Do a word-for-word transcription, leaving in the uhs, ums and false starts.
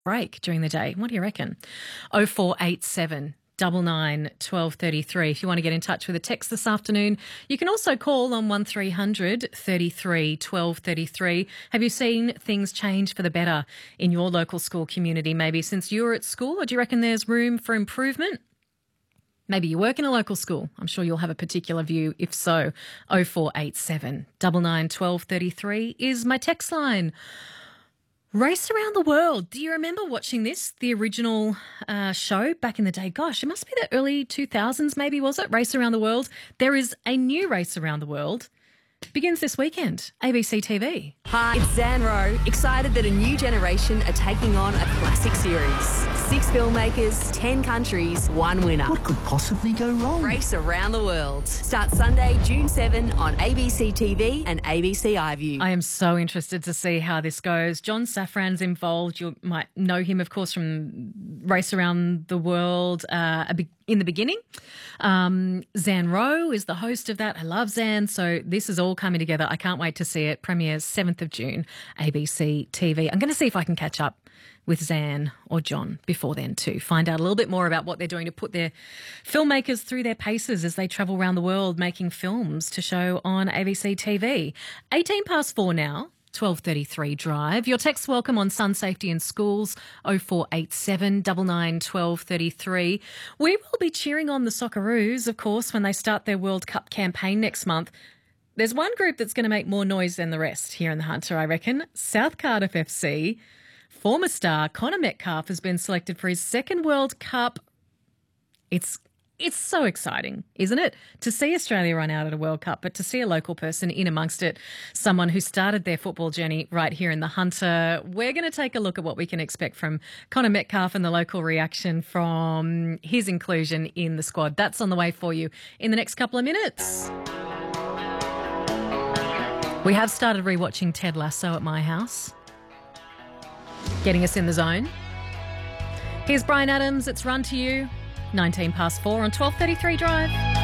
break during the day. What do you reckon? oh four eight seven nine nine one two three three. If you want to get in touch with a text this afternoon, you can also call on one three hundred thirty-three twelve thirty-three. Have you seen things change for the better in your local school community, maybe since you were at school, or do you reckon there's room for improvement? Maybe you work in a local school. I'm sure you'll have a particular view. If so, oh four eight seven nine nine one two three three is my text line. Race Around the World. Do you remember watching this, the original uh, show back in the day? Gosh, it must be the early two thousands maybe, was it? Race Around the World. There is a new Race Around the World. Begins this weekend. A B C T V. Hi, it's Zan Rowe, excited that a new generation are taking on a classic series. Six filmmakers, ten countries, one winner. What could possibly go wrong? Race Around the World. Starts Sunday, June seventh on A B C T V and A B C iView. I am so interested to see how this goes. John Safran's involved. You might know him, of course, from Race Around the World uh, a big in the beginning. Um, Zan Rowe is the host of that. I love Zan. So this is all coming together. I can't wait to see it. Premieres seventh of June, A B C T V. I'm going to see if I can catch up with Zan or John before then too. Find out a little bit more about what they're doing to put their filmmakers through their paces as they travel around the world making films to show on A B C T V. eighteen past four now. twelve thirty-three Drive. Your texts welcome on Sun Safety in Schools, oh four eight seven nine nine one two three three. We will be cheering on the Socceroos, of course, when they start their World Cup campaign next month. There's one group that's going to make more noise than the rest here in the Hunter, I reckon. South Cardiff F C. Former star Connor Metcalfe has been selected for his second World Cup. It's It's so exciting, isn't it, to see Australia run out at a World Cup, but to see a local person in amongst it, someone who started their football journey right here in the Hunter. We're going to take a look at what we can expect from Connor Metcalfe and the local reaction from his inclusion in the squad. That's on the way for you in the next couple of minutes. We have started rewatching Ted Lasso at my house, getting us in the zone. Here's Brian Adams. It's Run to You. nineteen past four on twelve thirty-three Drive.